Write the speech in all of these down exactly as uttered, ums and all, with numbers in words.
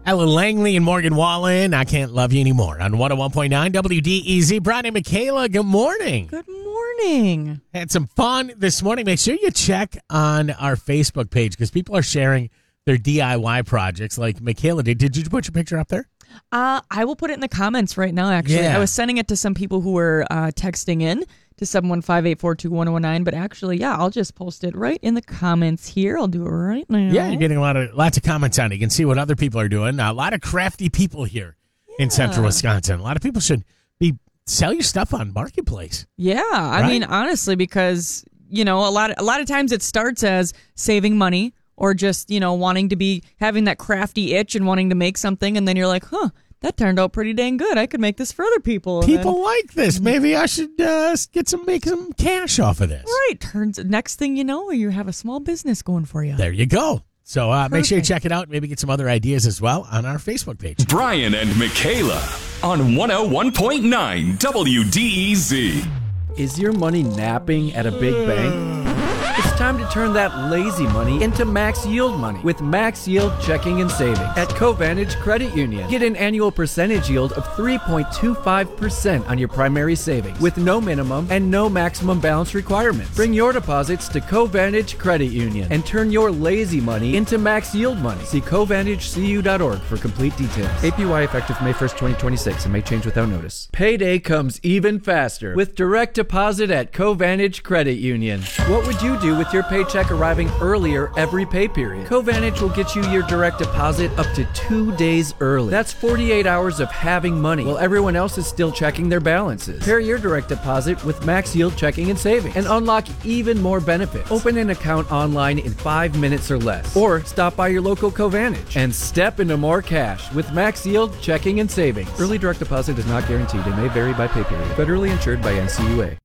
Ella Langley and Morgan Wallen, I Can't Love You Anymore on one oh one point nine W D E Z. Brian and Michaela, good morning. Good morning. Had some fun this morning. Make sure you check on our Facebook page because people are sharing their D I Y projects like Michaela did. Did you put your picture up there? Uh, I will put it in the comments right now, actually. Yeah. I was sending it to some people who were uh, texting in to seven one five, eight four two, one oh one nine, but actually, yeah, I'll just post it right in the comments here. I'll do it right now. Yeah, you're getting a lot of lots of comments on it. You can see what other people are doing. A lot of crafty people here yeah. in central Wisconsin. A lot of people should be sell your stuff on Marketplace. Yeah, I right? mean, honestly, because, you know, a lot, a lot of times it starts as saving money or just, you know, wanting to be, having that crafty itch and wanting to make something, and then you're like, huh, that turned out pretty dang good. I could make this for other people. People then, like this. Maybe I should uh, get some, make some cash off of this. Right. Turns next thing you know, you have a small business going for you. There you go. So uh, make sure you check it out. Maybe get some other ideas as well on our Facebook page. Brian and Michaela on one oh one point nine W D E Z. Is your money napping at a big bank? It's time to turn that lazy money into max yield money with Max Yield Checking and Savings at Covantage Credit Union. Get an annual percentage yield of three point two five percent on your primary savings with no minimum and no maximum balance requirements. Bring your deposits to Covantage Credit Union and turn your lazy money into max yield money. See covantage c u dot org for complete details. A P Y effective May first, twenty twenty-six and may change without notice. Payday comes even faster with direct deposit at Covantage Credit Union. What would you do with your paycheck arriving earlier every pay period? Covantage will get you your direct deposit up to two days early. That's forty-eight hours of having money while everyone else is still checking their balances. Pair your direct deposit with Max Yield Checking and Savings and unlock even more benefits. Open an account online in five minutes or less. Or stop by your local Covantage and step into more cash with Max Yield Checking and Savings. Early direct deposit is not guaranteed and may vary by pay period. Federally insured by N C U A.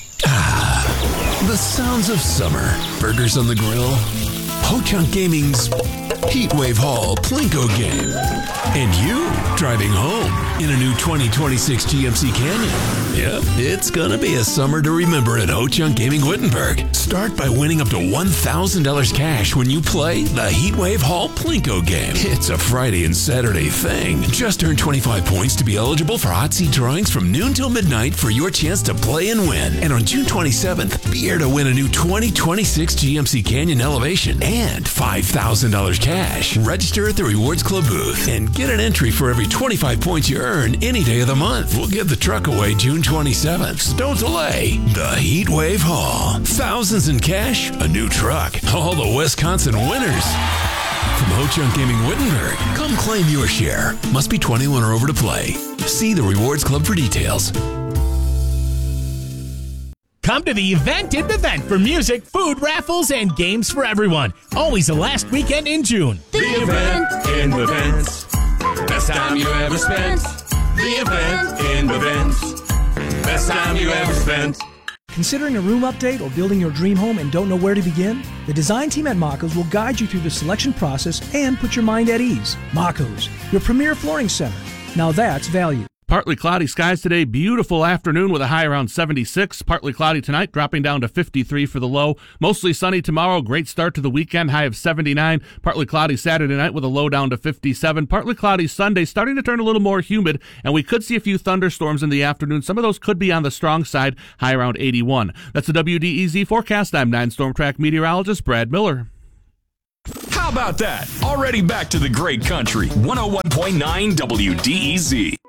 The sounds of summer. Burgers on the grill. Ho-Chunk Gaming's Heatwave Hall Plinko game. And you driving home in a new twenty twenty-six G M C Canyon. Yep, it's gonna be a summer to remember at Ho-Chunk Gaming Wittenberg. Start by winning up to one thousand dollars cash when you play the Heatwave Hall Plinko game. It's a Friday and Saturday thing. Just earn twenty-five points to be eligible for hot seat drawings from noon till midnight for your chance to play and win. And on June twenty-seventh, be here to win a new twenty twenty-six G M C Canyon Elevation and five thousand dollars cash. Register at the Rewards Club booth and get an entry for every twenty-five points you earn any day of the month. We'll give the truck away June twenty-seventh. So don't delay. The Heatwave Hall. Thousands in cash, a new truck. All the Wisconsin winners. From Ho-Chunk Gaming Wittenberg, come claim your share. Must be twenty-one or over to play. See the Rewards Club for details. Come to the event in the vent for music, food, raffles, and games for everyone. Always the last weekend in June. The event in the vents. Best time you ever spent. The event in the vents. Best time you ever spent. Considering a room update or building your dream home and don't know where to begin? The design team at Maco's will guide you through the selection process and put your mind at ease. Maco's, your premier flooring center. Now that's value. Partly cloudy skies today. Beautiful afternoon with a high around seventy-six. Partly cloudy tonight, dropping down to fifty-three for the low. Mostly sunny tomorrow. Great start to the weekend. High of seventy-nine. Partly cloudy Saturday night with a low down to fifty-seven. Partly cloudy Sunday, starting to turn a little more humid, and we could see a few thunderstorms in the afternoon. Some of those could be on the strong side. High around eighty-one. That's the W D E Z forecast. I'm nine Storm Track meteorologist Brad Miller. How about that? Already back to the great country. one oh one point nine W D E Z.